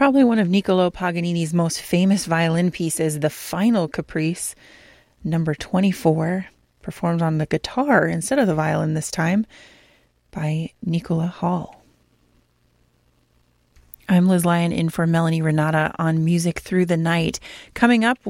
probably one of Niccolò Paganini's most famous violin pieces, the Final Caprice, number 24, performed on the guitar instead of the violin this time by Nicola Hall. I'm Liz Lyon in for Melanie Renata on Music Through the Night. Coming up,